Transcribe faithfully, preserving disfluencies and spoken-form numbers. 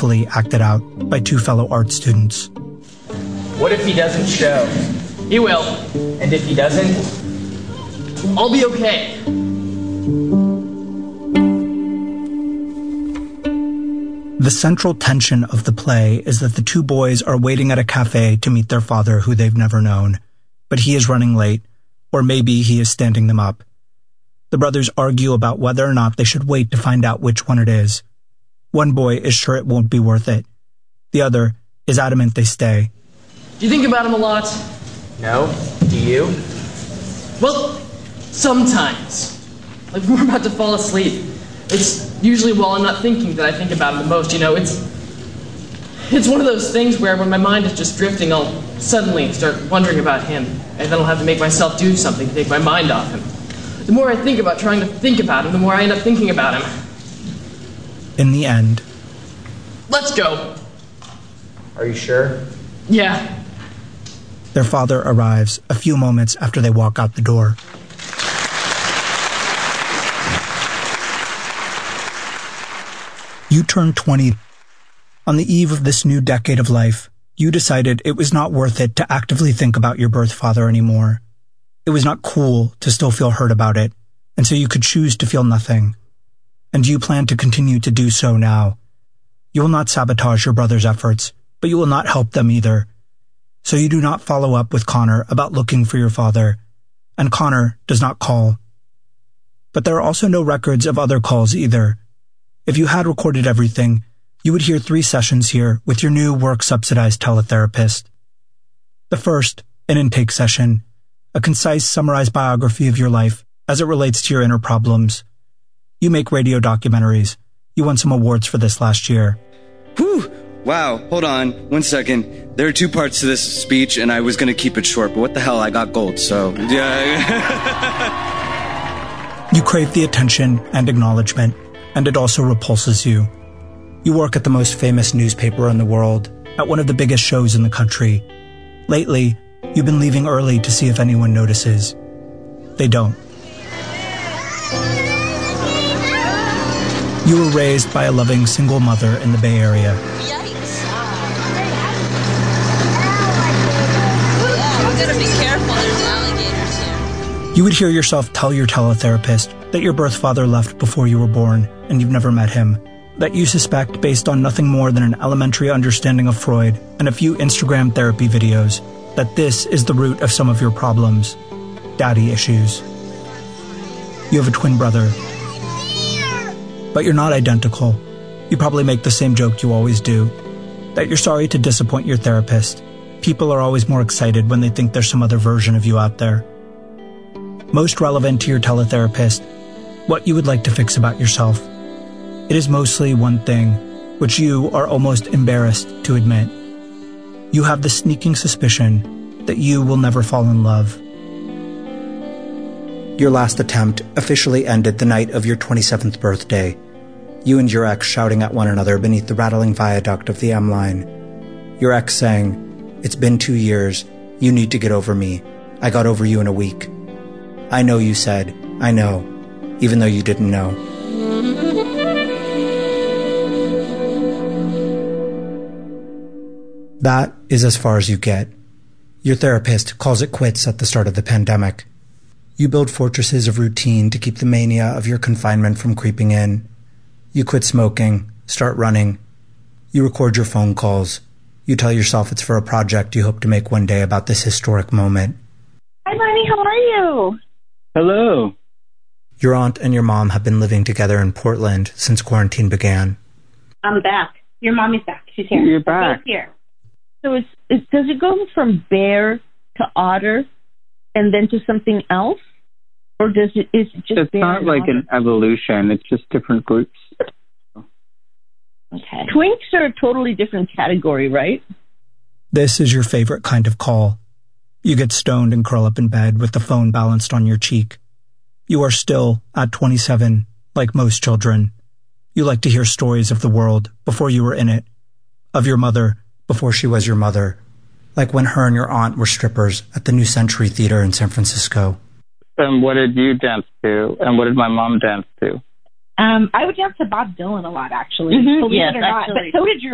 skillfully acted out by two fellow art students. What if he doesn't show? He will. And if he doesn't, I'll be okay. The central tension of the play is that the two boys are waiting at a cafe to meet their father, who they've never known, but he is running late, or maybe he is standing them up. The brothers argue about whether or not they should wait to find out which one it is. One boy is sure it won't be worth it. The other is adamant they stay. Do you think about him a lot? No. Do you? Well, sometimes. Like when we're about to fall asleep. It's usually while I'm not thinking that I think about him the most, you know. It's it's one of those things where when my mind is just drifting, I'll suddenly start wondering about him, and then I'll have to make myself do something to take my mind off him. The more I think about trying to think about him, the more I end up thinking about him. In the end... Let's go! Are you sure? Yeah. Their father arrives a few moments after they walk out the door. You turned twenty. On the eve of this new decade of life, you decided it was not worth it to actively think about your birth father anymore. It was not cool to still feel hurt about it, and so you could choose to feel nothing. And you plan to continue to do so now. You will not sabotage your brother's efforts, but you will not help them either. So you do not follow up with Connor about looking for your father, and Connor does not call. But there are also no records of other calls either. If you had recorded everything, you would hear three sessions here with your new work-subsidized teletherapist. The first, an intake session, a concise, summarized biography of your life as it relates to your inner problems. You make radio documentaries. You won some awards for this last year. Whew! Wow, hold on, one second. There are two parts to this speech, and I was going to keep it short, but what the hell, I got gold, so... yeah. You crave the attention and acknowledgement, and it also repulses you. You work at the most famous newspaper in the world, at one of the biggest shows in the country. Lately, you've been leaving early to see if anyone notices. They don't. You were raised by a loving single mother in the Bay Area. Yikes. I'm gonna be careful, there's alligators here. You would hear yourself tell your teletherapist that your birth father left before you were born, and you've never met him. That you suspect, based on nothing more than an elementary understanding of Freud and a few Instagram therapy videos, that this is the root of some of your problems. Daddy issues. You have a twin brother. But you're not identical. You probably make the same joke you always do. That you're sorry to disappoint your therapist. People are always more excited when they think there's some other version of you out there. Most relevant to your teletherapist, what you would like to fix about yourself. It is mostly one thing, which you are almost embarrassed to admit. You have the sneaking suspicion that you will never fall in love. Your last attempt officially ended the night of your twenty-seventh birthday. You and your ex shouting at one another beneath the rattling viaduct of the M line. Your ex saying, "It's been two years. You need to get over me. I got over you in a week." I know, you said. I know. Even though you didn't know. That is as far as you get. Your therapist calls it quits at the start of the pandemic. You build fortresses of routine to keep the mania of your confinement from creeping in. You quit smoking, start running. You record your phone calls. You tell yourself it's for a project you hope to make one day about this historic moment. Hi, Barney. How are you? Hello. Your aunt and your mom have been living together in Portland since quarantine began. I'm back. Your mom is back. She's here. You're back. She's here. So it's, it, does it go from bear to otter and then to something else? Or does it, is it just It's bear not and like otter? an evolution. It's just different groups. Okay. Twinks are a totally different category, right? This is your favorite kind of call. You get stoned and curl up in bed with the phone balanced on your cheek. You are still, at twenty-seven, like most children. You like to hear stories of the world before you were in it. Of your mother before she was your mother. Like when her and your aunt were strippers at the New Century Theater in San Francisco. And what did you dance to? And what did my mom dance to? Um, I would dance to Bob Dylan a lot, actually. Mm-hmm. Believe Yes, it or not. actually. But so did your